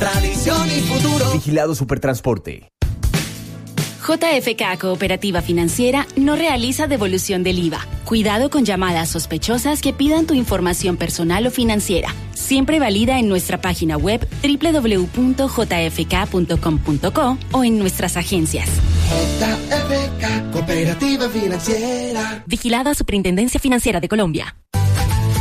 tradición y futuro. Vigilado Supertransporte. JFK Cooperativa Financiera no realiza devolución del IVA. Cuidado con llamadas sospechosas que pidan tu información personal o financiera. Siempre valida en nuestra página web www.jfk.com.co o en nuestras agencias. JFK Cooperativa Financiera. Vigilada Superintendencia Financiera de Colombia.